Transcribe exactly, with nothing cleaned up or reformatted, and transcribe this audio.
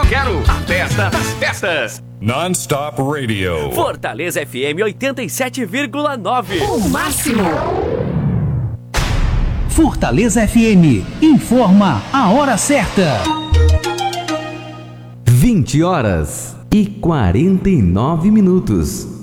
quero a festa das festas. Non-Stop Radio. Fortaleza F M oitenta e sete vírgula nove. O máximo. Fortaleza F M informa a hora certa. vinte horas e quarenta e nove minutos.